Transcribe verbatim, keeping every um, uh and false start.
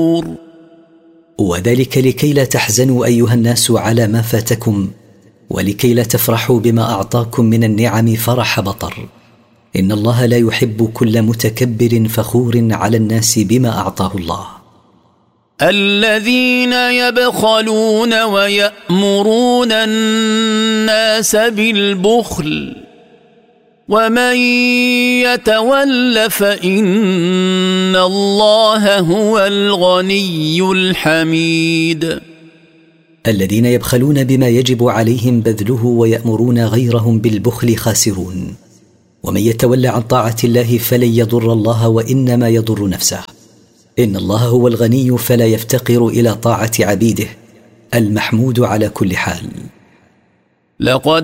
وذلك لكي لا تحزنوا أيها الناس على ما فاتكم، ولكي لا تفرحوا بما أعطاكم من النعم فرح بطر. إن الله لا يحب كل متكبر فخور على الناس بما أعطاه الله. الذين يبخلون ويأمرون الناس بالبخل ومن يتول فإن الله هو الغني الحميد. الذين يبخلون بما يجب عليهم بذله ويأمرون غيرهم بالبخل خاسرون. ومن يتولى عن طاعة الله فلن يضر الله وإنما يضر نفسه. إن الله هو الغني فلا يفتقر إلى طاعة عبيده، المحمود على كل حال. لقد